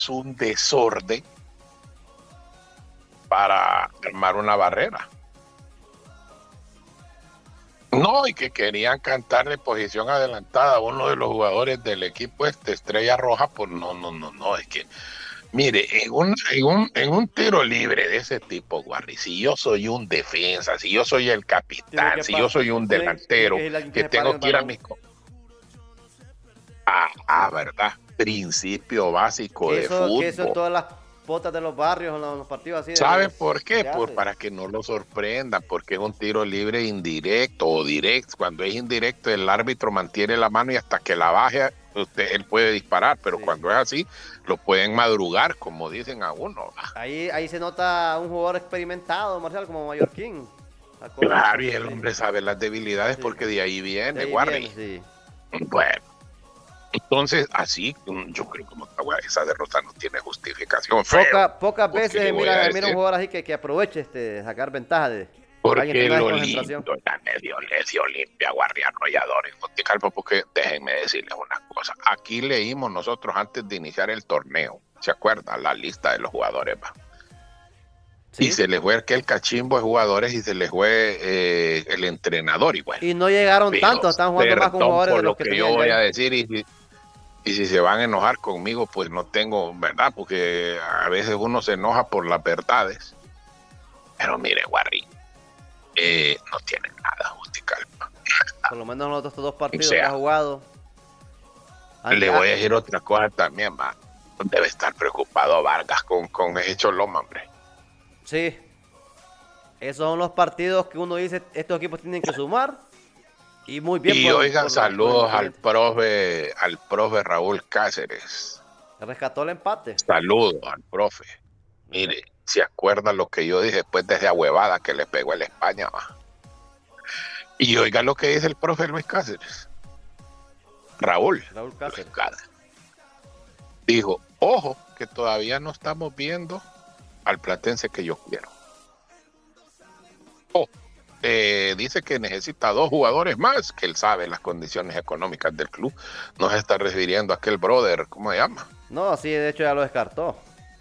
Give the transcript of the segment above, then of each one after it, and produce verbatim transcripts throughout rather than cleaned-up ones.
un desorden para armar una barrera. No, y que querían cantar de posición adelantada a uno de los jugadores del equipo este, Estrella Roja, pues no, no, no, no, es que, mire, en un, en un, en un tiro libre de ese tipo, Guarri, si yo soy un defensa, si yo soy el Tiene capitán, que, si yo pa soy un tiene, tiene que delantero, ir alguien que que se pare en tengo el que ir a balón. mis... Ah, ah, ¿verdad? Principio básico Que de eso, que eso en fútbol. todas las potas de los barrios, en los, los partidos así de, ¿Sabe de- por qué? se Por, hace. para que no lo sorprendan, porque es un tiro libre indirecto o directo. Cuando es indirecto, el árbitro mantiene la mano y hasta que la baje, usted, él puede disparar, pero Sí. cuando es así, lo pueden madrugar, como dicen a uno. Ahí, ahí se nota un jugador experimentado, Marcial, como Mallorquín. Sacó Claro, muchas, y el sí. hombre sabe las debilidades Sí. porque de ahí De viene, ahí viene, Warri. sí. Bueno, entonces así, mm, yo creo que Motagua, esa derrota no tiene justificación, feo. Poca, pocas Porque veces le se voy a mira, se mira un decir, jugador así que, que aproveche este, sacar ventaja de que alguien esté porque en una lo desconcentración. lindo era medio Lecio Olimpia, Guardia Arrollador y Monticalpo, porque déjenme decirles una cosa. Aquí leímos nosotros antes de iniciar el torneo, ¿se acuerdan? La lista de los jugadores, va. Y Sí. se les fue aquel cachimbo de jugadores y se les fue eh, el entrenador y bueno. Y no llegaron Pero tanto, están jugando más con perdón jugadores de por los lo que que yo tenían ya voy a ahí. decir y, si- y si se van a enojar conmigo, pues no tengo, ¿verdad? Porque a veces uno se enoja por las verdades. Pero mire, Guarri, eh, no tiene nada, Justicalpa. Por lo menos en los otros dos O partidos que ha sea, jugado. Han- le ah, voy a decir otra cosa también, más. Debe estar preocupado Vargas con, con ese Choloma, hombre. sí, esos son los partidos que uno dice, estos equipos tienen que sumar. Y muy bien Y por, oigan, por, por saludos al Independiente. profe, al profe Raúl Cáceres. Rescató el empate. Saludos al profe. Mire, ¿se acuerdan lo que yo dije después de esa huevada que le pegó el España? Va? Y oigan lo que dice el profe Luis Cáceres. Raúl, Raúl Luis Cáceres. Cáceres. Dijo, ojo, que todavía no estamos viendo al platense que yo quiero. Oh, eh, dice que necesita dos jugadores más, que él sabe las condiciones económicas del club. No se está refiriendo a aquel brother, ¿cómo se llama? No, sí, de hecho ya lo descartó.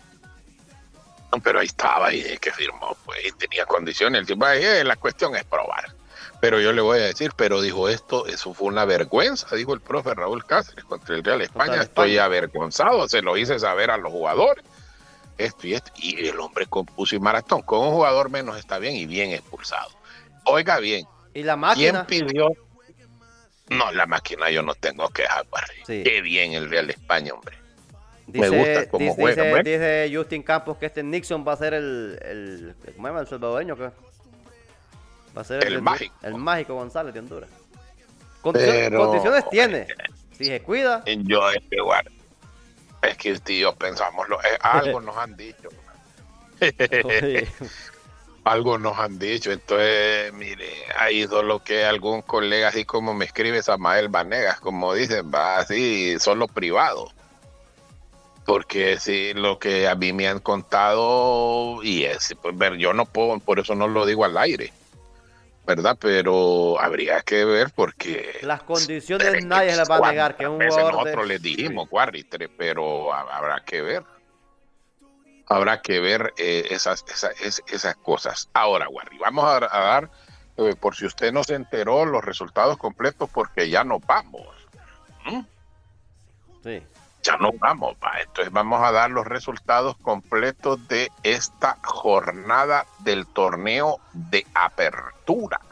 No, pero ahí estaba y que firmó, pues, y tenía condiciones. El tipo, eh, la cuestión es probar. Pero yo le voy a decir, pero dijo esto, eso fue una vergüenza, dijo el profe Raúl Cáceres contra el Real Contra España. el Estoy España. avergonzado, se lo hice saber a los jugadores. Esto y esto. Y el hombre compuso y maratón. Con un jugador menos está bien y bien expulsado. Oiga bien, Y la ¿quién máquina. pidió? No, la máquina yo no tengo que dejar, Barry. Sí. Qué bien el Real España, hombre. Me gusta Dice, cómo dice, juega, dice, ¿ves? dice Justin Campos que este Nixon va a ser el, el, ¿cómo se llama? El salvadoreño, que va a ser el, El de Hondu- mágico. el mágico González de Honduras. Condiciones, Pero condiciones tiene. Si se cuida. yo este lugar, es que tío, pensamos, lo, eh, algo nos han dicho. Oye, Algo nos han dicho, entonces, mire, ha ido lo que algún colega, así como me escribe Samael Vanegas, como dicen, va así, solo privado. Porque sí, lo que a mí me han contado, y es, pues, ver, yo no puedo, por eso no lo digo al aire, ¿verdad? Pero habría que ver porque las condiciones deben que nadie se las va a negar, que es cuántas un veces jugador de... nosotros les Sí. dijimos, Guarritre, pero ha- habrá que ver. Habrá que ver eh, esas, esas, es- esas cosas. Ahora, Warri, vamos a, a dar, eh, por si usted no se enteró, los resultados completos porque ya nos vamos. ¿Mm? Sí. Ya nos vamos, va. Entonces vamos a dar los resultados completos de esta jornada del torneo de apertura.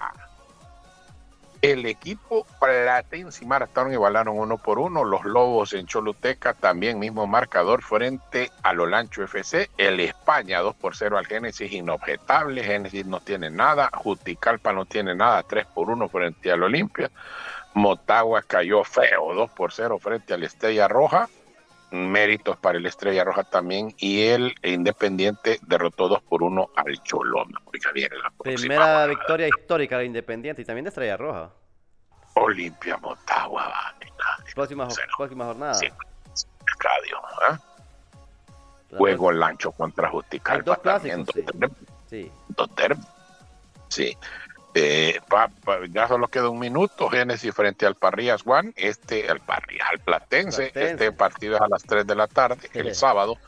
El equipo Platense y Maratón igualaron uno por uno. Los Lobos en Choluteca también mismo marcador frente al Olancho F C. El España dos por cero al Génesis inobjetable. Génesis no tiene nada. Juticalpa no tiene nada. tres por uno frente al Olimpia. Motagua cayó feo dos por cero frente al Estrella Roja. Méritos para el Estrella Roja también. Y el Independiente derrotó dos por uno al Choloma. Oiga bien, en la próxima Primera jornada. victoria histórica de Independiente y también de Estrella Roja. Olimpia Motagua va. Próxima, próxima jornada. Sí, estadio, ¿eh? La Juego pro- Lancho contra Hay Juticalpa dos clásicos, también. Dos sí. derbis. Sí. Dos derbis. Sí. Eh, pa, pa, ya solo queda un minuto. Génesis frente al Parrillas One. Este, el Parrillas, al Platense. Platense. Este partido es a las tres de la tarde, el sábado.